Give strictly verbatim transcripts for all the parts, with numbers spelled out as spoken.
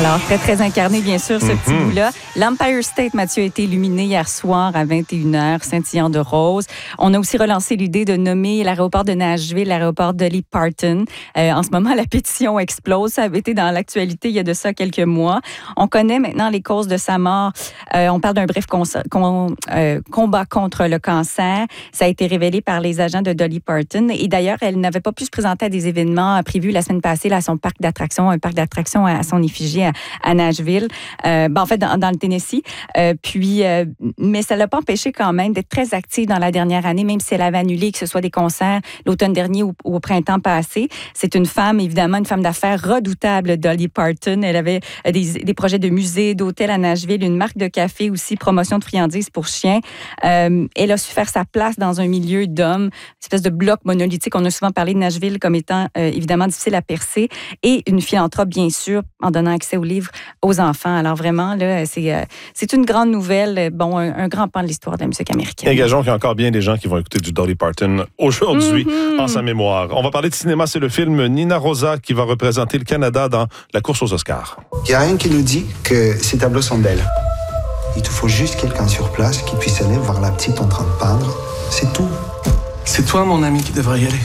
Alors, très, très incarné, bien sûr, ce mm-hmm. petit bout-là. L'Empire State, Mathieu, a été illuminé hier soir à vingt et une heures, scintillant de rose. On a aussi relancé l'idée de nommer l'aéroport de Nashville l'aéroport Dolly Parton. Euh, en ce moment, la pétition explose. Ça avait été dans l'actualité il y a de ça quelques mois. On connaît maintenant les causes de sa mort. Euh, on parle d'un bref con- con- euh, combat contre le cancer. Ça a été révélé par les agents de Dolly Parton. Et d'ailleurs, elle n'avait pas pu se présenter à des événements prévus la semaine passée là, à son parc d'attractions, un parc d'attractions à son effigie à, à Nashville, euh, ben, en fait, dans, dans le Tennessee. Euh, puis, euh, mais ça ne l'a pas empêché quand même d'être très active dans la dernière année, même si elle avait annulé que ce soit des concerts l'automne dernier ou, ou au printemps passé. C'est une femme, évidemment, une femme d'affaires redoutable, Dolly Parton. Elle avait des, des projets de musées, d'hôtels à Nashville, une marque de café aussi, promotion de friandises pour chiens. Euh, elle a su faire sa place dans un milieu d'hommes, une espèce de bloc monolithique. On a souvent parlé de Nashville comme étant euh, évidemment difficile à percer, et une philanthrope, bien sûr, en donnant accès aux livres aux enfants. Alors vraiment, là, c'est, euh, c'est une grande nouvelle, bon, un, un grand pan de l'histoire de la musique américaine. Et gageons qu'il y a encore bien des gens qui vont écouter du Dolly Parton aujourd'hui mm-hmm. en sa mémoire. On va parler de cinéma, c'est le film Nina Rosa qui va représenter le Canada dans la course aux Oscars. Il n'y a rien qui nous dit que ces tableaux sont belles. Il te faut juste quelqu'un sur place qui puisse aller voir la petite en train de peindre. C'est tout. C'est toi, mon ami, qui devrais y aller.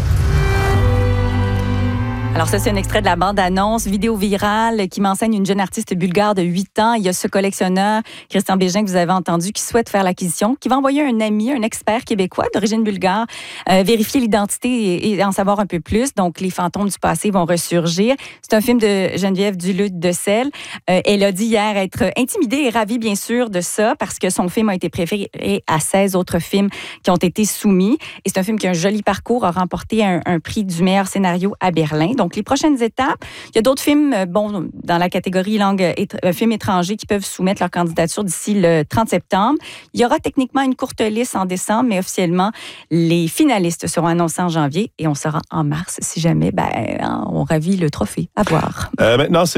Alors ça, c'est un extrait de la bande-annonce, vidéo virale qui m'enseigne une jeune artiste bulgare de huit ans. Il y a ce collectionneur, Christian Bégin, que vous avez entendu, qui souhaite faire l'acquisition, qui va envoyer un ami, un expert québécois d'origine bulgare, euh, vérifier l'identité et, et en savoir un peu plus. Donc, les fantômes du passé vont ressurgir. C'est un film de Geneviève Duluth-Decelles. Euh, elle a dit hier être intimidée et ravie, bien sûr, de ça, parce que son film a été préféré à seize autres films qui ont été soumis. Et c'est un film qui a un joli parcours, a remporté un, un prix du meilleur scénario à Berlin. Donc, les prochaines étapes, il y a d'autres films, bon, dans la catégorie langue étr- films étrangers qui peuvent soumettre leur candidature d'ici le trente septembre. Il y aura techniquement une courte liste en décembre, mais officiellement, les finalistes seront annoncés en janvier et on sera en mars si jamais ben, on ravit le trophée. À voir. Euh, maintenant, c'est